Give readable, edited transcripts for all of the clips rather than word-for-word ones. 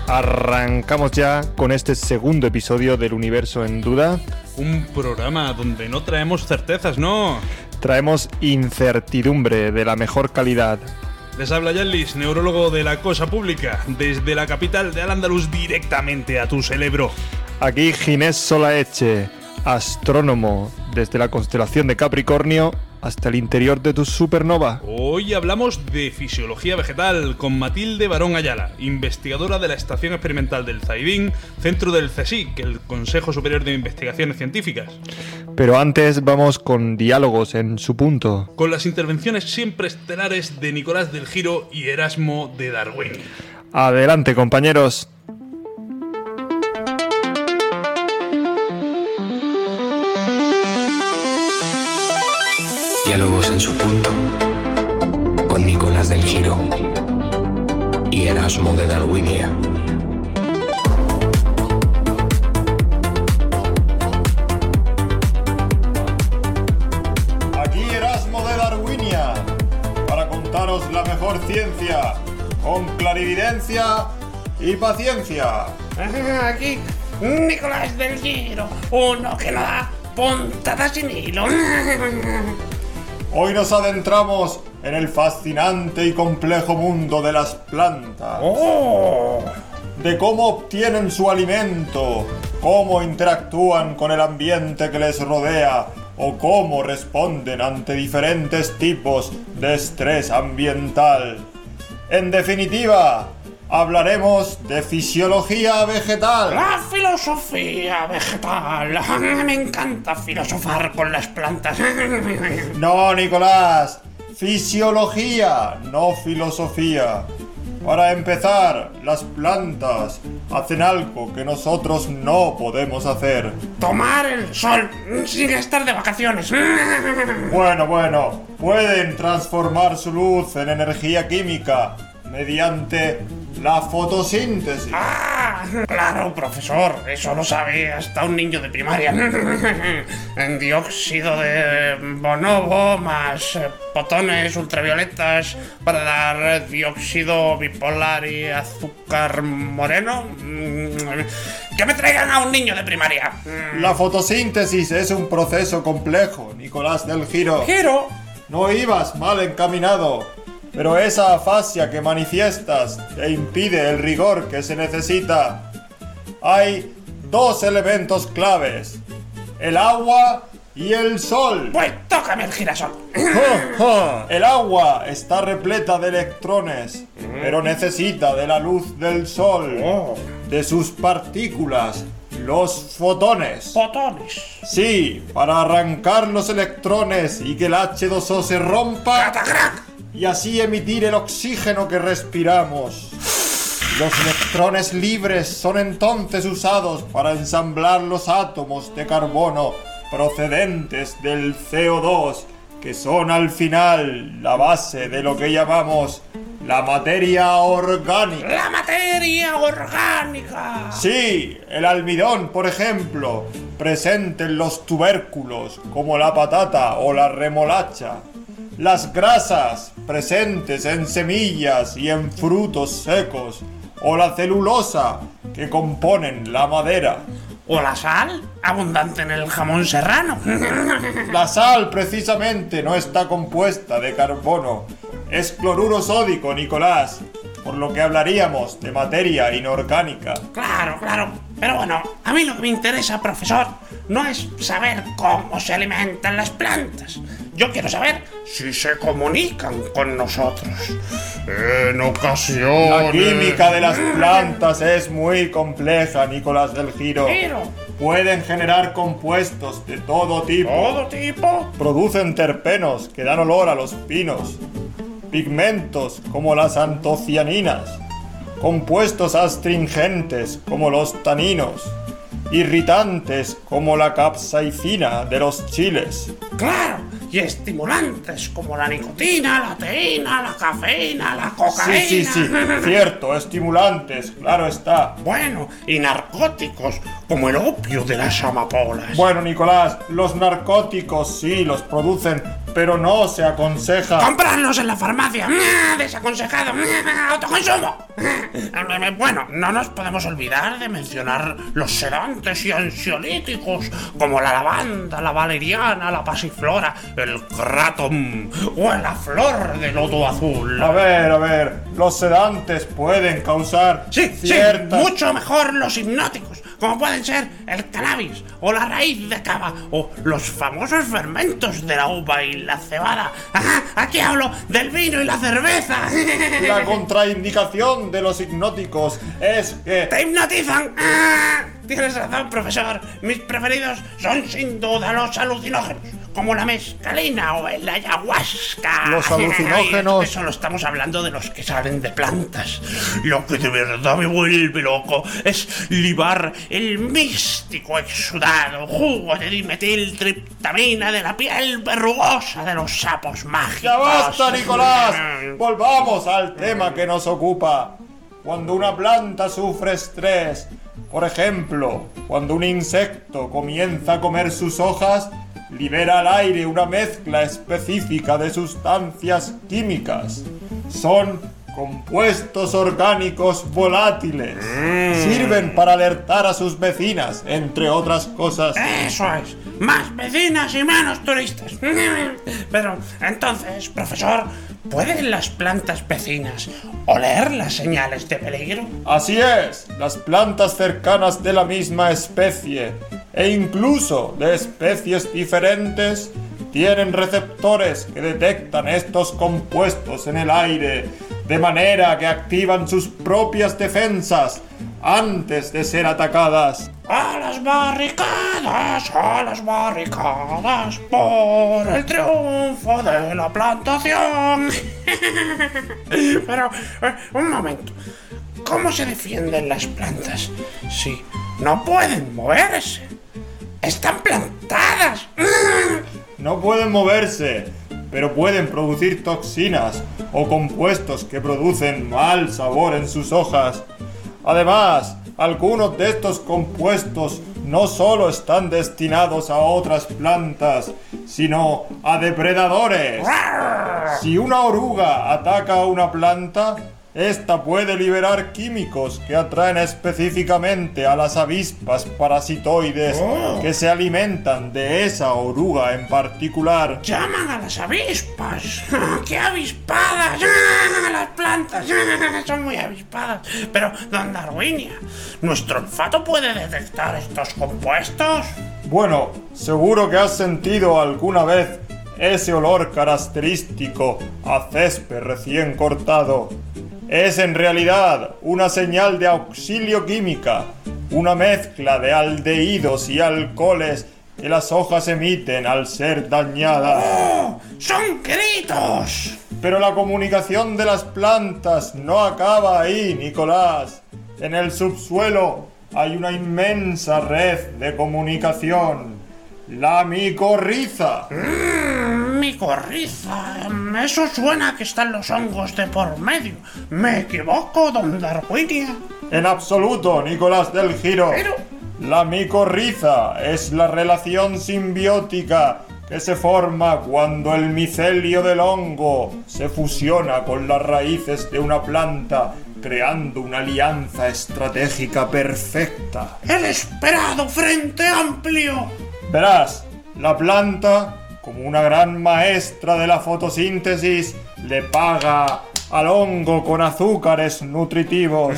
Arrancamos ya con este segundo episodio del Universo en Duda. Un programa donde no traemos certezas, ¿no? Traemos incertidumbre de la mejor calidad. Les habla Yanlis, neurólogo de la cosa pública, desde la capital de Al-Ándalus directamente a tu cerebro. Aquí Ginés Solaeche, astrónomo desde la constelación de Capricornio hasta el interior de tu supernova. Hoy hablamos de fisiología vegetal con Matilde Barón Ayala, investigadora de la Estación Experimental del Zaidín, centro del CSIC, el Consejo Superior de Investigaciones Científicas. Pero antes vamos con diálogos en su punto. Con las intervenciones siempre estelares de Nicolás del Giro y Erasmo de Darwin. Adelante, compañeros. Diálogos en su punto, con Nicolás del Giro y Erasmo de Darwinia. Aquí Erasmo de Darwinia, para contaros la mejor ciencia, con clarividencia y paciencia. Aquí, Nicolás del Giro, uno que no da puntadas sin hilo. Hoy nos adentramos en el fascinante y complejo mundo de las plantas. De cómo obtienen su alimento, cómo interactúan con el ambiente que les rodea o cómo responden ante diferentes tipos de estrés ambiental. En definitiva, hablaremos de fisiología vegetal. La filosofía vegetal. Me encanta filosofar con las plantas. No, Nicolás, fisiología, no filosofía. Para empezar, las plantas hacen algo que nosotros no podemos hacer. Tomar el sol sin estar de vacaciones. Bueno, pueden transformar su luz en energía química mediante la fotosíntesis. Ah, claro, profesor, eso lo sabe hasta un niño de primaria. En dióxido de bonobo más fotones ultravioletas para dar dióxido bipolar y azúcar moreno. Que me traigan a un niño de primaria. La fotosíntesis es un proceso complejo, Nicolás del Giro. ¿Giro? No ibas mal encaminado. Pero esa afasia que manifiestas te impide el rigor que se necesita. Hay dos elementos claves: el agua y el sol. Pues tócame el girasol. El agua está repleta de electrones, pero necesita de la luz del sol, de sus partículas, los fotones. Fotones. Sí, para arrancar los electrones y que el H2O se rompa y así emitir el oxígeno que respiramos. Los electrones libres son entonces usados para ensamblar los átomos de carbono procedentes del CO2, que son al final la base de lo que llamamos la materia orgánica. ¡La materia orgánica! Sí, el almidón, por ejemplo, presente en los tubérculos, como la patata o la remolacha. Las grasas, presentes en semillas y en frutos secos, o la celulosa, que componen la madera. ¿O la sal? Abundante en el jamón serrano. La sal, precisamente, no está compuesta de carbono. Es cloruro sódico, Nicolás, por lo que hablaríamos de materia inorgánica. Claro. Pero bueno, a mí lo que me interesa, profesor, no es saber cómo se alimentan las plantas. Yo quiero saber si se comunican con nosotros. En ocasiones... La química de las plantas es muy compleja, Nicolás del Giro. Pero... pueden generar compuestos de todo tipo. ¿Todo tipo? Producen terpenos que dan olor a los pinos. Pigmentos como las antocianinas. Compuestos astringentes como los taninos. Irritantes como la capsaicina de los chiles. ¡Claro! Y estimulantes como la nicotina, la teína, la cafeína, la cocaína. Sí, cierto, estimulantes, claro está. Bueno, y narcóticos como el opio de las amapolas. Bueno, Nicolás, los narcóticos sí los producen pero no se aconseja. ¡Comprarlos en la farmacia! ¡Desaconsejado! ¡Autoconsumo! Bueno, no nos podemos olvidar de mencionar los sedantes y ansiolíticos, como la lavanda, la valeriana, la pasiflora, el kratom o la flor de loto azul. A ver, los sedantes pueden causar ciertas... Sí, mucho mejor los hipnóticos, como pueden ser el cannabis o la raíz de cava o los famosos fermentos de la uva y la cebada. Ajá, aquí hablo del vino y la cerveza. La contraindicación de los hipnóticos es que... ¡Te hipnotizan! Tienes razón, profesor. Mis preferidos son sin duda los alucinógenos, como la mescalina o el ayahuasca. Los alucinógenos... Eso no estamos hablando de los que salen de plantas. Lo que de verdad me vuelve loco es libar el místico exudado jugo de dimetiltriptamina de la piel verrugosa de los sapos mágicos. ¡Ya basta, Nicolás! Volvamos al tema que nos ocupa. Cuando una planta sufre estrés, por ejemplo, cuando un insecto comienza a comer sus hojas, libera al aire una mezcla específica de sustancias químicas. Son compuestos orgánicos volátiles. Sirven para alertar a sus vecinas, entre otras cosas. Eso es, más vecinas y menos turistas. Pero entonces, profesor, ¿pueden las plantas vecinas oler las señales de peligro? Así es, las plantas cercanas de la misma especie e incluso de especies diferentes tienen receptores que detectan estos compuestos en el aire, de manera que activan sus propias defensas antes de ser atacadas. ¡A las barricadas! ¡A las barricadas! ¡Por el triunfo de la plantación! Pero, un momento. ¿Cómo se defienden las plantas si no pueden moverse? ¡Están plantadas! No pueden moverse, pero pueden producir toxinas o compuestos que producen mal sabor en sus hojas. Además, algunos de estos compuestos no solo están destinados a otras plantas, sino a depredadores. Si una oruga ataca a una planta, esta puede liberar químicos que atraen específicamente a las avispas parasitoides que se alimentan de esa oruga en particular. ¡Llaman a las avispas! ¡Qué avispadas! Las plantas son muy avispadas. Pero, don Darwinia, ¿nuestro olfato puede detectar estos compuestos? Bueno, seguro que has sentido alguna vez ese olor característico a césped recién cortado. Es en realidad una señal de auxilio química, una mezcla de aldehídos y alcoholes que las hojas emiten al ser dañadas. ¡Oh! ¡Son gritos! Pero la comunicación de las plantas no acaba ahí, Nicolás. En el subsuelo hay una inmensa red de comunicación. La micorriza. Micorriza. Eso suena a que están los hongos de por medio. ¿Me equivoco, don Darwinia? En absoluto, Nicolás del Giro. Pero... la micorriza es la relación simbiótica que se forma cuando el micelio del hongo se fusiona con las raíces de una planta, creando una alianza estratégica perfecta. ¡El esperado frente amplio! Verás, la planta, como una gran maestra de la fotosíntesis, le paga al hongo con azúcares nutritivos.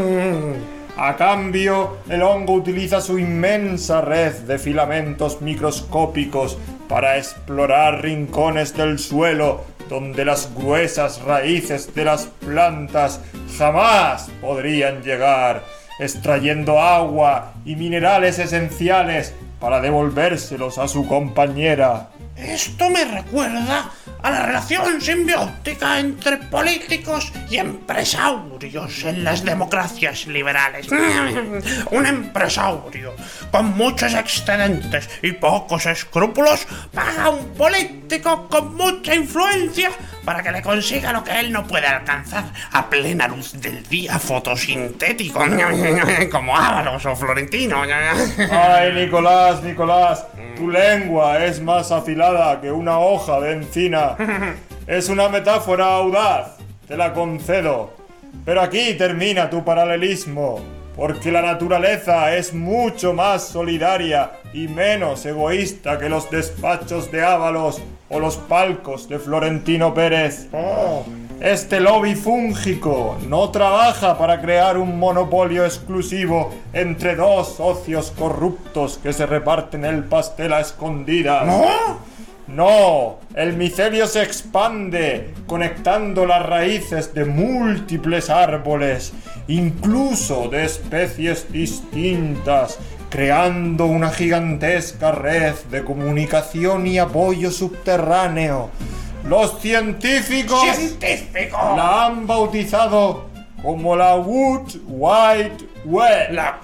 A cambio, el hongo utiliza su inmensa red de filamentos microscópicos para explorar rincones del suelo donde las gruesas raíces de las plantas jamás podrían llegar, extrayendo agua y minerales esenciales para devolvérselos a su compañera. Esto me recuerda a la relación simbiótica entre políticos y empresarios en las democracias liberales. Un empresario con muchos excedentes y pocos escrúpulos paga a un político con mucha influencia para que le consiga lo que él no puede alcanzar a plena luz del día fotosintético, como Ábalos o Florentino. Ay, Nicolás, tu lengua es más afilada que una hoja de encina. Es una metáfora audaz, te la concedo. Pero aquí termina tu paralelismo, porque la naturaleza es mucho más solidaria y menos egoísta que los despachos de Ábalos o los palcos de Florentino Pérez. Este lobby fúngico no trabaja para crear un monopolio exclusivo entre dos socios corruptos que se reparten el pastel a escondidas. No, el micelio se expande, conectando las raíces de múltiples árboles, incluso de especies distintas, creando una gigantesca red de comunicación y apoyo subterráneo. Los científicos la han bautizado como la Wood Wide Web. ¿La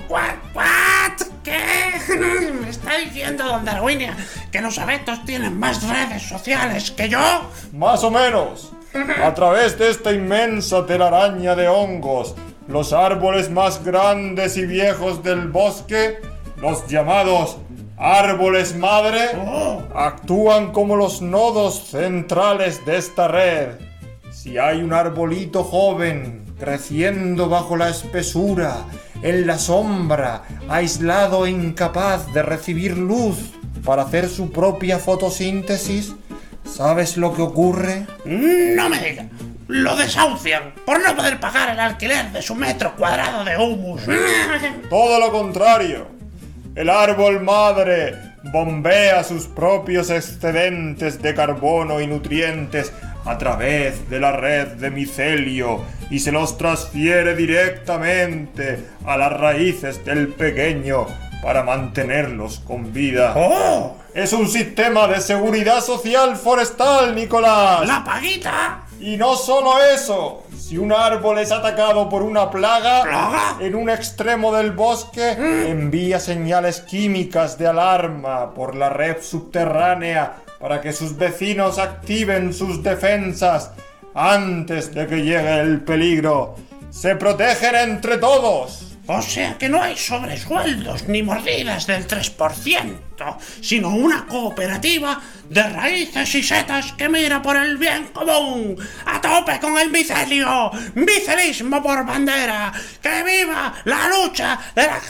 what? ¿Qué? ¿Me está diciendo, don Darwinia, que los abetos tienen más redes sociales que yo? Más o menos. A través de esta inmensa telaraña de hongos, los árboles más grandes y viejos del bosque, los llamados árboles madre, actúan como los nodos centrales de esta red. Si hay un arbolito joven creciendo bajo la espesura, en la sombra, aislado e incapaz de recibir luz para hacer su propia fotosíntesis, ¿sabes lo que ocurre? No me diga. Lo desahucian por no poder pagar el alquiler de su metro cuadrado de humus. Todo lo contrario. El árbol madre bombea sus propios excedentes de carbono y nutrientes a través de la red de micelio y se los transfiere directamente a las raíces del pequeño para mantenerlos con vida. Es un sistema de seguridad social forestal, Nicolás. ¡La paguita! Y no solo eso, si un árbol es atacado por una plaga, en un extremo del bosque envía señales químicas de alarma por la red subterránea para que sus vecinos activen sus defensas antes de que llegue el peligro. Se protegen entre todos. O sea que no hay sobresueldos ni mordidas del 3%, sino una cooperativa de raíces y setas que mira por el bien común. ¡A tope con el micelio! ¡Micelismo por bandera! ¡Que viva la lucha de la